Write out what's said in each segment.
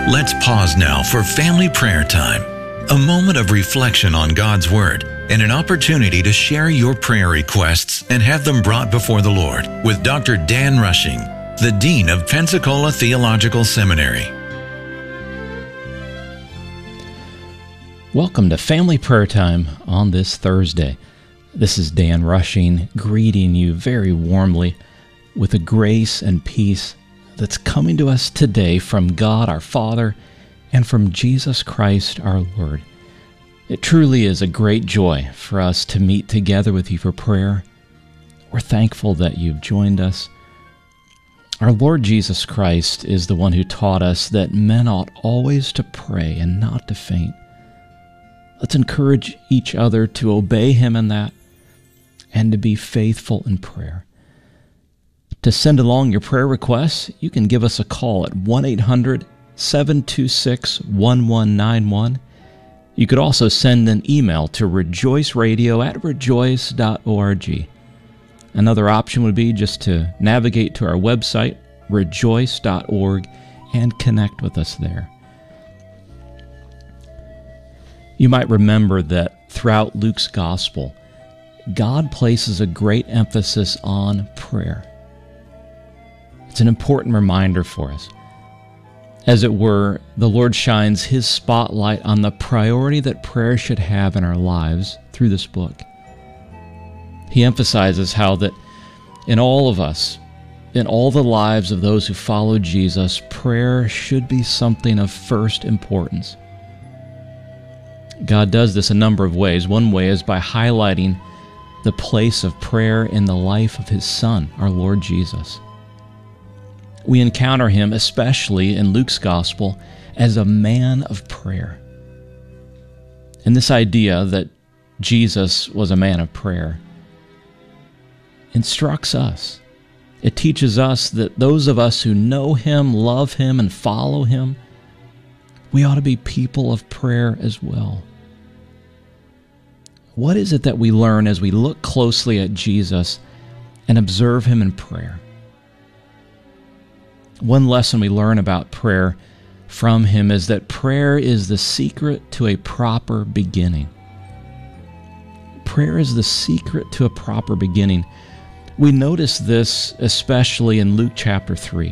Let's pause now for family prayer time, a moment of reflection on God's Word and an opportunity to share your prayer requests and have them brought before the Lord with Dr. Dan Rushing, the Dean of Pensacola Theological Seminary. Welcome to Family Prayer Time on this Thursday. This is Dan Rushing, greeting you very warmly with the grace and peace that's coming to us today from God our Father and from Jesus Christ our Lord. It truly is a great joy for us to meet together with you for prayer. We're thankful that you've joined us. Our Lord Jesus Christ is the one who taught us that men ought always to pray and not to faint. Let's encourage each other to obey Him in that and to be faithful in prayer. To send along your prayer requests, you can give us a call at 1-800-726-1191. You could also send an email to rejoiceradio@rejoice.org. Another option would be just to navigate to our website, rejoice.org, and connect with us there. You might remember that throughout Luke's Gospel, God places a great emphasis on prayer. It's an important reminder for us. As it were, the Lord shines His spotlight on the priority that prayer should have in our lives through this book. He emphasizes how that in all of us, in all the lives of those who follow Jesus, prayer should be something of first importance. God does this a number of ways. One way is by highlighting the place of prayer in the life of His Son, our Lord Jesus. We encounter Him, especially in Luke's Gospel, as a man of prayer. And this idea that Jesus was a man of prayer instructs us. It teaches us that those of us who know Him, love Him, and follow Him, we ought to be people of prayer as well. What is it that we learn as we look closely at Jesus and observe Him in prayer? One lesson we learn about prayer from Him is that prayer is the secret to a proper beginning. Prayer is the secret to a proper beginning. We notice this especially in Luke chapter 3.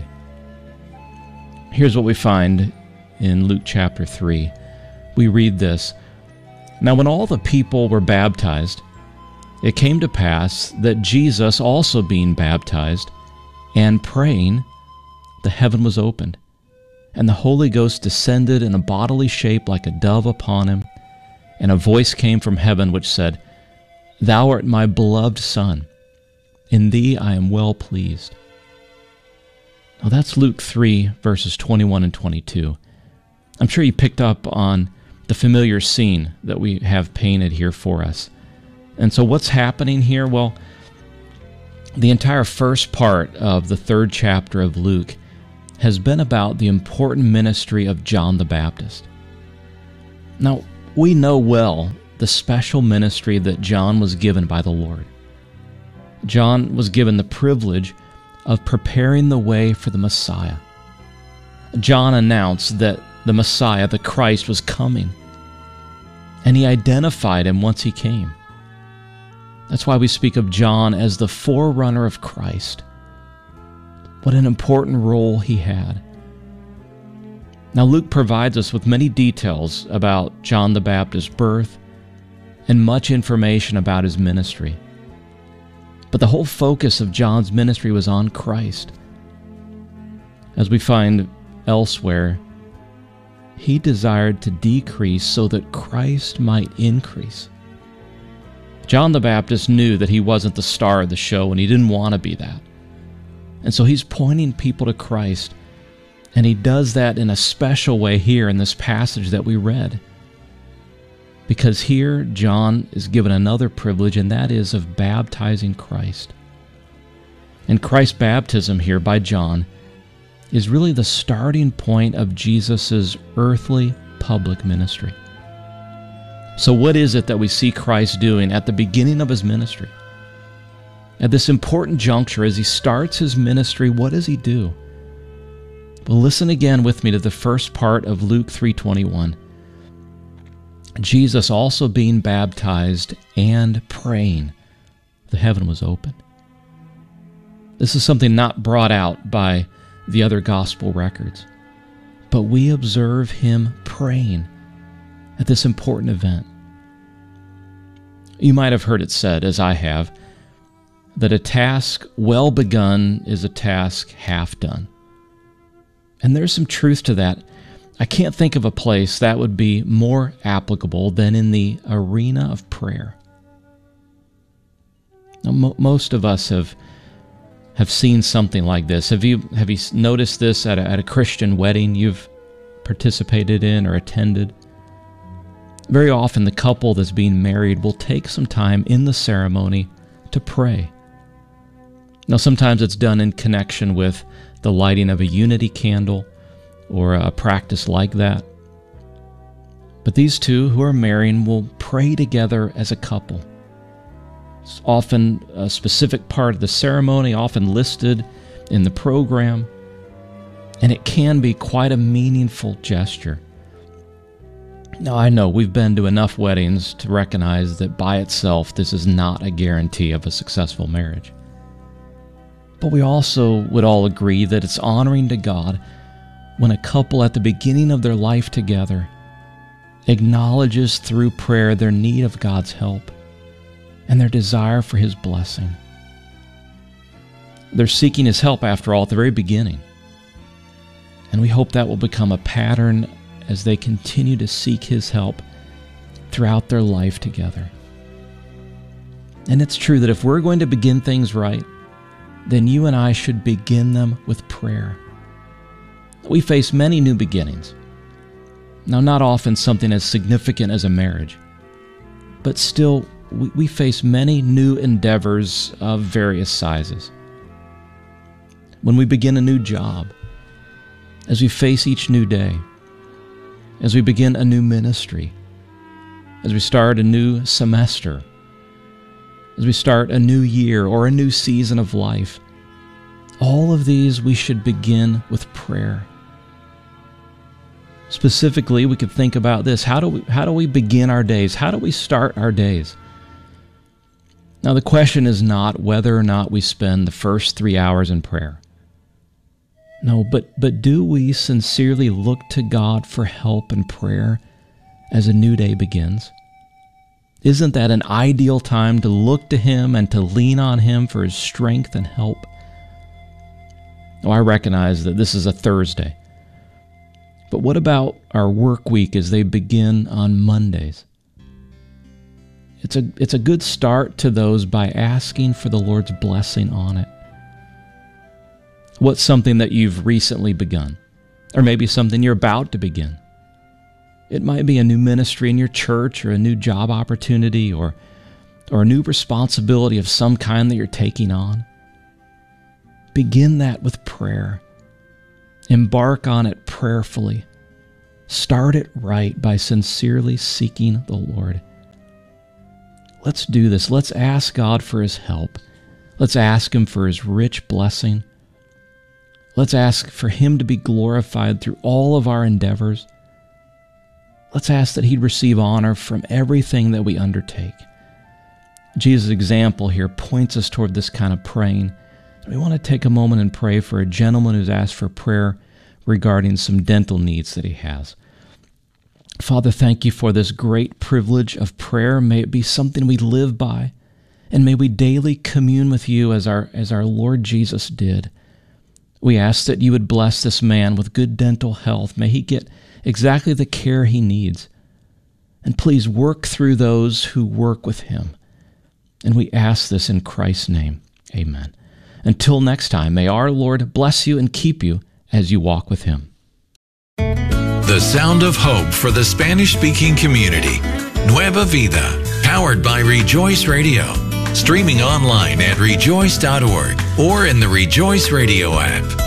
Here's what we find in Luke chapter 3. We read this. Now when all the people were baptized, it came to pass that Jesus also being baptized and praying, the heaven was opened, and the Holy Ghost descended in a bodily shape like a dove upon him, and a voice came from heaven which said, Thou art my beloved Son, in thee I am well pleased. Now that's Luke 3, verses 21 and 22. I'm sure you picked up on the familiar scene that we have painted here for us. And so what's happening here? Well, the entire first part of the third chapter of Luke has been about the important ministry of John the Baptist. Now, we know well the special ministry that John was given by the Lord. John was given the privilege of preparing the way for the Messiah. John announced that the Messiah, the Christ, was coming, and he identified Him once He came. That's why we speak of John as the forerunner of Christ. What an important role he had. Now Luke provides us with many details about John the Baptist's birth and much information about his ministry. But the whole focus of John's ministry was on Christ. As we find elsewhere, he desired to decrease so that Christ might increase. John the Baptist knew that he wasn't the star of the show, and he didn't want to be that. And so he's pointing people to Christ, and he does that in a special way here in this passage that we read. Because here John is given another privilege, and that is of baptizing Christ. And Christ's baptism here by John is really the starting point of Jesus' earthly public ministry. So what is it that we see Christ doing at the beginning of His ministry? At this important juncture, as He starts His ministry, what does He do? But listen again with me to the first part of Luke 3:21. Jesus also being baptized and praying, the heaven was opened. This is something not brought out by the other gospel records, but we observe him praying at this important event. You might have heard it said, as I have, that a task well begun is a task half done. And there's some truth to that. I can't think of a place that would be more applicable than in the arena of prayer. Now, most of us have seen something like this. Have you noticed this at a Christian wedding you've participated in or attended? Very often the couple that's being married will take some time in the ceremony to pray. Now, sometimes it's done in connection with the lighting of a unity candle or a practice like that. But these two who are marrying will pray together as a couple. It's often a specific part of the ceremony, often listed in the program, and it can be quite a meaningful gesture. Now, I know we've been to enough weddings to recognize that by itself this is not a guarantee of a successful marriage. But we also would all agree that it's honoring to God when a couple at the beginning of their life together acknowledges through prayer their need of God's help and their desire for His blessing. They're seeking His help, after all, at the very beginning. And we hope that will become a pattern as they continue to seek His help throughout their life together. And it's true that if we're going to begin things right, then you and I should begin them with prayer. We face many new beginnings. Now, not often something as significant as a marriage, but still, we face many new endeavors of various sizes. When we begin a new job, as we face each new day, as we begin a new ministry, as we start a new semester, as we start a new year or a new season of life, all of these we should begin with prayer. Specifically, we could think about this. How do we begin our days? How do we start our days? Now, the question is not whether or not we spend the first 3 hours in prayer. No, but do we sincerely look to God for help and prayer as a new day begins? Isn't that an ideal time to look to Him and to lean on Him for His strength and help? Oh, I recognize that this is a Thursday. But what about our work week as they begin on Mondays? It's a good start to those by asking for the Lord's blessing on it. What's something that you've recently begun? Or maybe something you're about to begin? It might be a new ministry in your church, or a new job opportunity, or a new responsibility of some kind that you're taking on. Begin that with prayer. Embark on it prayerfully. Start it right by sincerely seeking the Lord. Let's do this. Let's ask God for His help. Let's ask Him for His rich blessing. Let's ask for Him to be glorified through all of our endeavors. Let's ask that He'd receive honor from everything that we undertake. Jesus' example here points us toward this kind of praying. We want to take a moment and pray for a gentleman who's asked for prayer regarding some dental needs that he has. Father, thank You for this great privilege of prayer. May it be something we live by, and may we daily commune with You as our Lord Jesus did. We ask that You would bless this man with good dental health. May he get exactly the care he needs. And please work through those who work with him. And we ask this in Christ's name. Amen. Until next time, may our Lord bless you and keep you as you walk with Him. The sound of hope for the Spanish-speaking community. Nueva Vida, powered by Rejoice Radio. Streaming online at rejoice.org or in the Rejoice Radio app.